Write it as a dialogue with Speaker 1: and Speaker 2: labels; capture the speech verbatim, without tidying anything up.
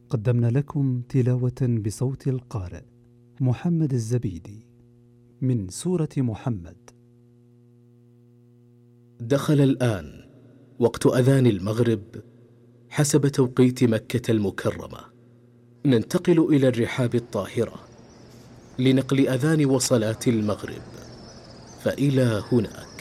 Speaker 1: قدمنا لكم تلاوة بصوت القارئ محمد الزبيدي من سورة محمد.
Speaker 2: دخل الآن وقت أذان المغرب حسب توقيت مكة المكرمة. ننتقل إلى الرحاب الطاهرة لنقل أذان وصلاة المغرب، فإلى هناك.